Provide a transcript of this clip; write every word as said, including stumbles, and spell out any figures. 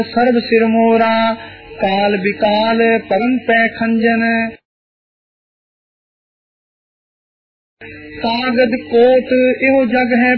ਸਰਬ ਸਿਰ ਮੋਰਾ, ਕਾਲ ਬਿਕਾਲ ਪਰਮ ਪੈ ਖੰਜਨ। ਕਾਗਦ ਕੋਟ ਇਹੋ ਜਗ ਹੈ